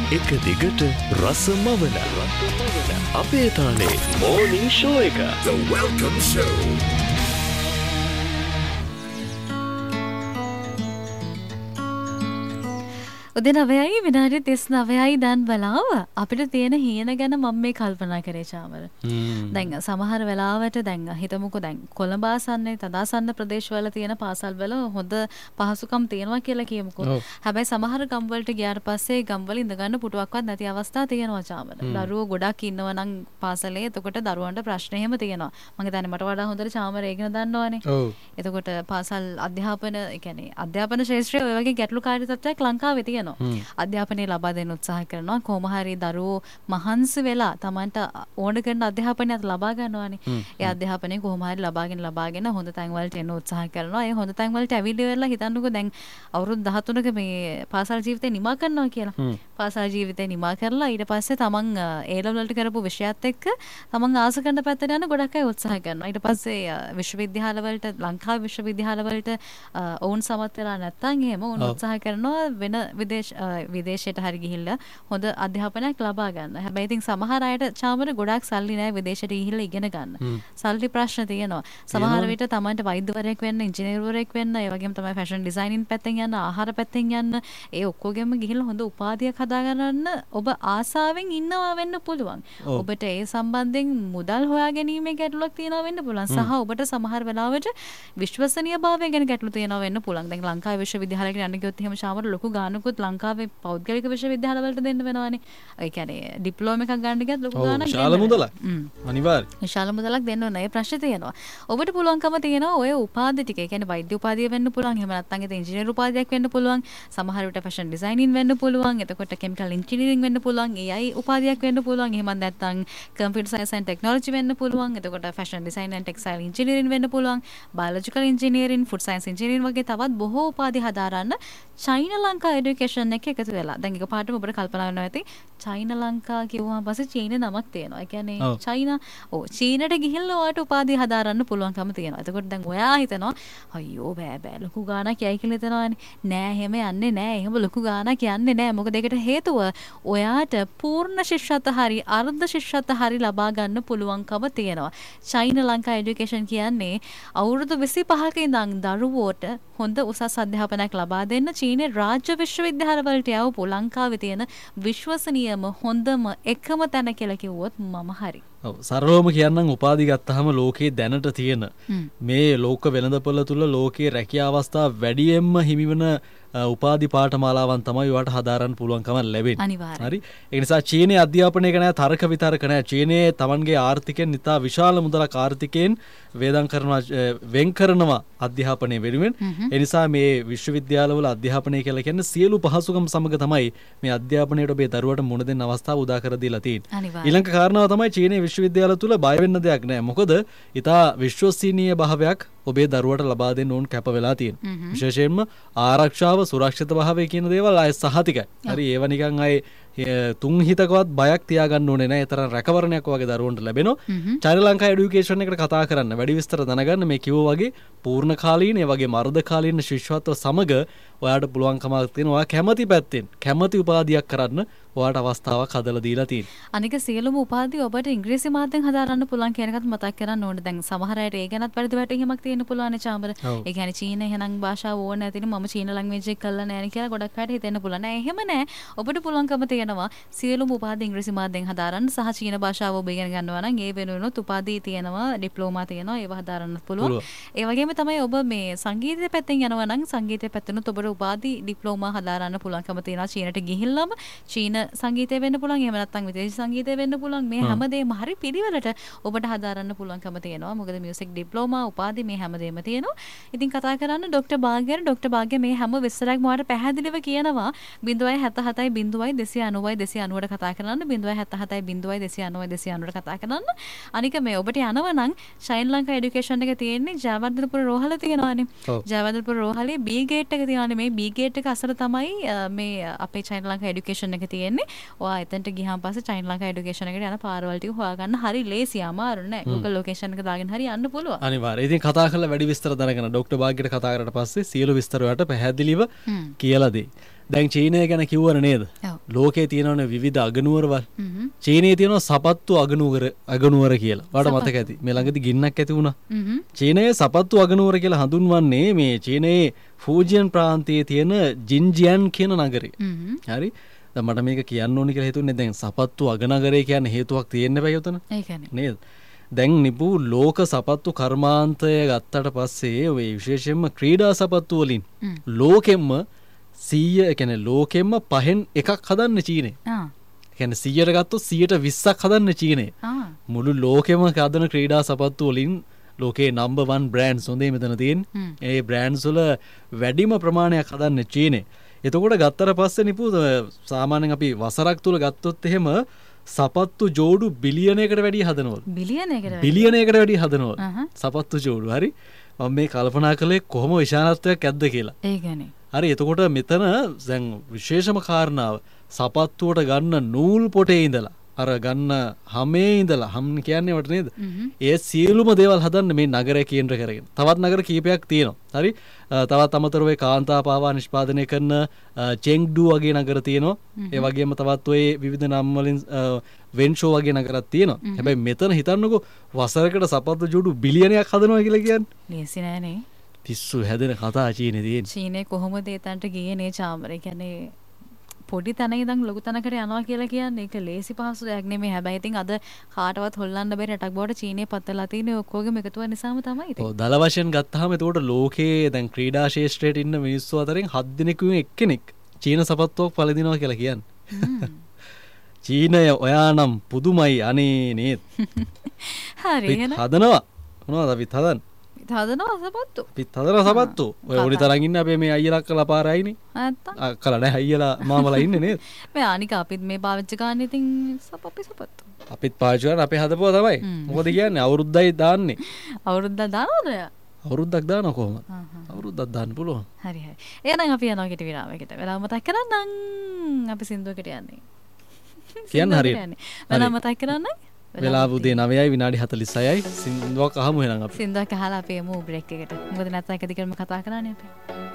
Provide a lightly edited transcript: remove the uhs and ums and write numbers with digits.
එක දිගට රසමවන අපේ තාලේ මෝර්නිං ෂෝ එක. The Welcome Show. උදේ 9යි විනාඩි 39යි දැන් බලාව අපිට තියෙන හීන ගැන මම මේ කල්පනා කරේ චාමර. දැන් සමහර වෙලාවට දැන් හිතමුකෝ දැන් කොළඹ ආසන්නේ තදාසන්න ප්‍රදේශවල තියෙන පාසල්වල හොඳ පහසුකම් තියෙනවා කියලා කියමුකෝ. හැබැයි සමහර ගම් වලට ගියාට පස්සේ ගම් වල ඉඳ ගන්න පුටුවක්වත් නැති අවස්ථා තියෙනවා චාමර. දරුවෝ ගොඩක් ඉන්නවා නම් පාසලේ එතකොට දරුවන්ට ප්‍රශ්න එහෙම තියෙනවා. මම හිතන්නේ මට වඩා හොඳට චාමර ඒකන දන්නවනේ. එතකොට පාසල් අධ්‍යාපන ඒ කියන්නේ අධ්‍යාපන ශාස්ත්‍රයේ ඔය වගේ ගැටලුකාරී තත්ත්වයක් ලංකාවේ තියෙනවා. අධ්‍යාපනය ලබා දෙන්න උත්සාහ කරනවා කොහොම හරි දරුවෝ මහන්සි වෙලා Tamanට ඕන කරන අධ්‍යාපනයක් ලබා ගන්නවානේ. ඒ අධ්‍යාපනය කොහොම හරි ලබාගෙන හොඳ තැන් වලට එන්න උත්සාහ කරනවා. ඒ හොඳ තැන් වලට ඇවිල්ලා හිතන්නකෝ දැන් අවුරුදු 13ක මේ පාසල් ජීවිතේ නිමා කරනවා කියලා. පාසල් ජීවිතේ නිමා කරලා ඊට පස්සේ Taman A level වලට කරපු විෂයත් එක්ක Taman ආස කරන පැත්තට යන ගොඩක් අය උත්සාහ කරනවා. ඊට පස්සේ විශ්වවිද්‍යාල වලට ලංකාවේ විශ්වවිද්‍යාල වලට ඔවුන් සමත් වෙලා නැත්නම් එහෙම ඔවුන් උත්සාහ කරනවා වෙන විදේශයට හරි ගිහිල්ලා හොඳ අධ්‍යාපනයක් ලබා ගන්න. හැබැයි ඉතින් සමහර අයට චාමර ගොඩාක් සල්ලි නැහැ විදේශයට ගිහිල්ලා ඉගෙන ගන්න. සල්ලි ප්‍රශ්න තියෙනවා. සමහර විට තමන්ට වෛද්‍යවරයෙක් වෙන්න, ඉංජිනේරුවරයෙක් වෙන්න, ඒ වගේම තමයි ෆැෂන් ඩිසයිනින් පැත්තෙන් යන්න, ආහාර පැත්තෙන් යන්න, ඒ ඔක්කොගෙම ගිහිල්ලා හොඳ උපාධියක් හදා ගන්න ඔබ ආසාවෙන් ඉන්නවා වෙන්න පුළුවන්. ඔබට ඒ සම්බන්ධයෙන් මුදල් හොයාගැනීමේ ගැටලුවක් තියෙනවා වෙන්න පුළුවන්. සහ ඔබට සමහර වෙලාවට විශ්වසනීයභාවය ගැන ගැටලු තියෙනවා වෙන්න පුළුවන්. දැන් ලංකාවේ විශ්වවිද්‍යාලයකට යන්න ගියොත් එහෙම චාමර ලොකු ගානකුත් ලංකාවේ පෞද්ගලික විශ්වවිද්‍යාල වලට දෙන්න වෙනවානේ. ඒ කියන්නේ ඩිප්ලෝමා එකක් ගන්න ගියත් ලොකු ගාණක් විශාල මුදලක්. අනිවාර්යයෙන්. විශාල මුදලක් දෙන්න ඕන. ඒ ප්‍රශ්නේ තියෙනවා. ඔබට පුළුවන්කම තියෙනවා ඔය උපාධි ටික. ඒ කියන්නේ වෛද්‍ය උපාධිය වෙන්න පුළුවන්. එහෙම නැත්නම් ඒ ඉංජිනේරු උපාධියක් වෙන්න පුළුවන්. සමහර විට ෆැෂන් ඩිසයිනින් වෙන්න පුළුවන්. එතකොට කෙමිකල් ඉංජිනේරින් වෙන්න පුළුවන්. AI උපාධියක් වෙන්න පුළුවන්. එහෙම නැත්නම් කම්පියුටර් සයන්ස් ඇන්ඩ් ටෙක්නොලොජි වෙන්න පුළුවන්. එතකොට fashion design and textile engineering වෙන්න පුළුවන්. Biological engineering, food science engineering වගේ තවත් බොහෝ උපාධි හදාරන්න චයිනා ලංකා එඩියුකේෂන් එක එකතු වෙලා. දැන් එකපාරටම ඔබට කල්පනා වෙනවා ඇති චයිනා ලංකා කියුවාම පස්සේ චීන නමක් තියෙනවා. ඒ කියන්නේ චයිනා චීනට ගිහිල්ලා ඔයාලට උපාධිය හදාරන්න පුළුවන්කම තියෙනවා. එතකොට දැන් ඔයා හිතනවා අයියෝ බෑ ලොකු ගාණක් යයි කියලා හිතනවානේ. නෑ එහෙම යන්නේ නෑ. එහෙම ලොකු ගාණක් යන්නේ නෑ. මොකද ඒකට හේතුව ඔයාට පූර්ණ ශිෂ්‍යත්ව හරි අර්ධ ශිෂ්‍යත්ව හරි ලබා ගන්න පුළුවන්කම තියෙනවා. චයිනා ලංකා එඩියුකේෂන් කියන්නේ අවුරුදු 25ක ඉඳන් දරුවෝට හොඳ උසස් අධ්‍යාපනයක් ලබා දෙන්න චීනේ රාජ්‍ය විශ්වවිද්‍යාල වලට යවපු ලංකාවේ තියෙන විශ්වසනීයම හොඳම එකම තැන කියලා කිව්වොත් මම හරි. සරලවම කියන්නම් උපාධි ගත්තාම ලෝකයේ දැනට තියෙන මේ ලෝක වෙළඳපොළ තුල ලෝකයේ රැකියා අවස්ථා වැඩියෙන්ම හිමිවන උපාධි පාඨමාලාවන් තමයි ඔයාලට හදාරන්න පුළුවන්කම ලැබෙන්නේ. හරි. ඒ නිසා චීනයේ අධ්‍යාපනයක නෑ තර්ක විතර්ක නෑ. චීනයේ තමන්ගේ ආර්ථිකයෙන් ඉතා විශාල මුදලක් ආර්ථිකයෙන් වේදම් කරනවා වෙන් කරනවා අධ්‍යාපනය වෙනුවෙන්. ඒ නිසා මේ විශ්වවිද්‍යාලවල අධ්‍යාපනය කියලා කියන්නේ සියලු පහසුකම් සමග තමයි මේ අධ්‍යාපනයට ඔබේ දරුවට මුණ දෙන්න අවස්ථාව උදා කර දීලා තියෙන්නේ. ඊළඟ කාරණාව තමයි චීනයේ විශ්වවිද්‍යාල තුල බය වෙන්න දෙයක් නෑ. මොකද ඉතා විශ්වසනීය භාවයක් ඔබේ දරුවට ලබා දෙන්න ඕන කැප වෙලා තියෙනවා. විශේෂයෙන්ම ආරක්ෂාව සුරක්ෂිත භාවය කියන දේවල් ආය සහතිකයි. හරි ඒව නිකන් ආයේ තුන් හිතකවත් බයක් තියාගන්න ඕනේ නැහැ. ඒ තරම් රැකවරණයක් වගේ දරුවන්ට ලැබෙනවා. චයිනා ලංකා එඩියුකේෂන් එකට කතා කරන්න වැඩි විස්තර දැනගන්න මේ කිව්වා වගේ පූර්ණ කාලීන ඒ වගේ මර්ධ කාලීන ශිෂ්‍යත්ව සමග ඔයාලට පුළුවන්කමක් තියෙනවා කැමැති පැත්තෙන් කැමැති උපාධියක් කරන්න ඔයාලට අවස්ථාවක් හදලා දීලා තියෙනවා. අනික සියලුම උපාධි ඔබට ඉංග්‍රීසි මාධ්‍යෙන් හදාරන්න පුළුවන් කියන එකත් මතක් කරන්න ඕනේ. දැන් සමහර අයට ඒ ගැනත් වැඩි වැටහීමක් තියෙන්න පුළුවන් නේ චාමර. ඒ කියන්නේ චීන එහෙනම් භාෂාව ඕන නැතිනේ මම චීන ලැන්ග්වේජ් එක කරලා නැහැ නේ කියලා ගොඩක් අයට හිතෙන්න පුළුවන්. නෑ එහෙම නෑ. ඔබට පුළුවන්කම තියෙනවා සියලුම උපාධි ඉංග්‍රීසි මාධ්‍යෙන් හදාරන්න සහ චීන භාෂාව ඔබ ඉගෙන ගන්නවා නම් ඒ වෙනුවෙනුත් උපාධි තියෙනවා, ඩිප්ලෝමා තියෙනවා, ඒව හදාරන්න පුළුවන්. ඒ වගේම තමයි ඔබ මේ සංගීතය පැත්තෙන් යනවා නම් සංගීතය පැත්තෙනුත් ඔබට උපාධි ඩිප්ලෝමා හදාරන්න පුළුවන්කම තියෙනවා. චීනට ගිහිල්ලාම චීන සංගීතය වෙන්න පුළුවන්. එහෙම නැත්නම් විදේශ සංගීතය වෙන්න පුළුවන්. මේ හැමදේම හරි පිළිවෙලට ඔබට හදාරන්න පුළුවන්කම තියෙනවා. මොකද මියුසික් ඩිප්ලෝමා උපාධි මේ හැමදේම තියෙනවා. ඉතින් කතා කරන්න ඩොක්ටර් භාග්‍ය මේ හැම විස්තරයක්ම ඔයාලට පැහැදිලිව කියනවා 077 290 290ට කතා කරන්න 077 290 කතා කරන්න. අනික මේ ඔබට යනවා නම් ශයින් ලංකා එඩියුකේෂන් එක තියෙන්නේ ජයවර්ධනපුර රෝහල තියෙනවානේ. ජයවර්ධනපුර රෝහලේ B ගේට් එක තියෙනවානේ. මේ B ගේට් එක අසල තමයි මේ අපේ ශයින් ලංකා එඩියුකේෂන් එක තියෙන්නේ. ඔයා එතනට ගියාම පස්සේ ශයින් ලංකා එඩියුකේෂන් එකට යන පාරවල් ටික හොයාගන්න හරි ලේසි අමාරු නෑ. Google ලොකේෂන් එක දාගෙන හරි යන්න පුළුවන්. අනිවාර්යයෙන්. ඉතින් කතා කරලා වැඩි විස්තර දැනගන්න ડોක්ටර් භාග්‍යට කතා කරලා පස්සේ සියලු විස්තර වලට පැහැදිලිව කියලා දෙයි. දැන් චීනය ගැන කිව්වර නේද? ඔව්. ලෝකේ තියෙනවනේ විවිධ අගනුවරවල්. චීනයේ තියෙනවා සපත්තු අගනුවර කියලා. වාට මතක ඇති. මේ ළඟදී ගින්නක් ඇති වුණා. චීනයේ සපත්තු අගනුවර කියලා හඳුන්වන්නේ මේ චීනයේ ෆූජියන් ප්‍රාන්තයේ තියෙන ජින්ජියන් කියන නගරේ. හරි. දැන් මට මේක කියන්න ඕනි කියලා හිතුනේ දැන් සපත්තු අගනගරේ කියන්නේ හේතුවක් තියෙන්න බෑ යතන. ඒකනේ. නේද? දැන් නිපු ලෝක සපත්තු කර්මාන්තය ගත්තට පස්සේ ඔය විශේෂයෙන්ම ක්‍රීඩා සපත්තු වලින් ලෝකෙම්ම 100 කියන්නේ ලෝකෙම්ම පහෙන් එකක් හදන්න චීනේ. කියන්නේ 100ට ගත්තොත් 120ක් හදන්න චීනේ. මුළු ලෝකෙම හදන ක්‍රීඩා සපත්තු වලින් ලෝකේ නම්බර් 1 බ්‍රෑන්ඩ්ස් හොඳේ මෙතන තියෙන්නේ. ඒ බ්‍රෑන්ඩ්ස් වල වැඩිම ප්‍රමාණයක් හදන්න චීනේ. එතකොට ගත්තට පස්සේ නිපු සාමාන්‍යයෙන් අපි වසරක් තුල ගත්තොත් එහෙම සපත්තු ජෝඩු බිලියනයකට වැඩිය හදනවලු. බිලියනයකට වැඩිය හදනවලු. සපත්තු ජෝඩු. හරි. මම මේ කල්පනා කළේ කොහොම විශාලත්වයක් ඇද්ද කියලා. ඒ කියන්නේ. හරි. එතකොට මෙතන දැන් විශේෂම කාරණාව සපත්තුවට ගන්න නූල් පොටේ ඉඳලා අර ගන්න හැමේ ඉඳලා හැම කියන්නේ වට නේද? ඒ සියලුම දේවල් හදන්න මේ නගරය කේන්ද්‍ර කරගෙන. තවත් නගර කීපයක් තියෙනවා. හරි. තවත් අමතරව ඒ කාන්තා පාවා නිෂ්පාදනය කරන චෙන්ග්ඩු වගේ නගර තියෙනවා. ඒ වගේම තවත් ඔය විවිධ නම් වලින් වෙන්ෂෝ වගේ නගරත් තියෙනවා. හැබැයි මෙතන හිතන්නකෝ වසරකට සපත්තු ජෝඩු බිලියනයක් හදනවා කියලා කියන්නේ. ලේසි නෑනේ. පිස්සු හැදෙන කතා චීනේ තියෙන්නේ. චීනේ කොහොමද ඒතන්ට ගියේ නේ චාමරේ කියන්නේ පොඩි තැන ඉඳන් ලොකු තැනකට යනවා කියලා කියන්නේ ඒක ලේසි පහසු දෙයක් නෙමෙයි. හැබැයි ඉතින් අද කාටවත් හොල්ලන්න බැරි රටක් බවට චීනේ පත්තලා තියෙන්නේ ඔක්කොගෙම එකතුව නිසාම තමයි ඉතින්. ඔව් දල වශයෙන් ගත්තාම එතකොට ලෝකේ දැන් ක්‍රීඩා ශාස්ත්‍රයේ ඉන්න මිනිස්සු අතරින් 7 දෙනෙකුම එක්කෙනෙක් චීන සපත්තුවක් පළදිනවා කියලා කියන්නේ. චීනය ඔයා නම් පුදුමයි අනේ නේද? හරි එහෙනම් හදනවා. මොනවද අපිත් හදන්නේ? හදනවා සපත්තු. පිට හදනවා සපත්තු. ඔය උඩි තරන් ඉන්න අපේ මේ අයියලා අක්කලා පාර ආයිනේ. නැත්තම්. අක්කලා නැහැ අයියලා මාමලා ඉන්නේ නේද? මේ අනික අපිත් මේ පාවිච්චි කරන්නේ ඉතින් සපත්තු. අපිත් පාවිච්චි කරන්නේ අපේ හදපුවා තමයි. මොකද කියන්නේ අවුරුද්දයි දාන්නේ. අවුරුද්දක් දානවද? අවුරුද්දක් දානවා කොහොමද? අවුරුද්දක් දාන්න පුළුවන්. හරි හරි. එහෙනම් අපි යනවා කෙටි විරාමයකට. වෙලාව මතක් කරන්නම්. අපි සින්දුවකට යන්නේ. කියන්න හරියට. වෙලාව මතක් කරන්නම්. වෙලාව උදේ 9යි විනාඩි 46යි සින්දුවක් අහමු එහෙනම් අපි. සින්දුවක් අහලා අපි යමු බ්‍රේක් එකට. මොකද නැත්නම් එක දිගටම කතා කරන්නේ අපි.